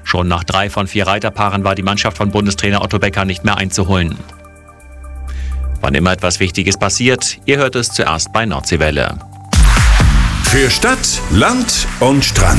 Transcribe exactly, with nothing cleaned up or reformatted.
Schon nach drei von vier Reiterpaaren war die Mannschaft von Bundestrainer Otto Becker nicht mehr einzuholen. Wann immer etwas Wichtiges passiert, ihr hört es zuerst bei Nordseewelle. Für Stadt, Land und Strand.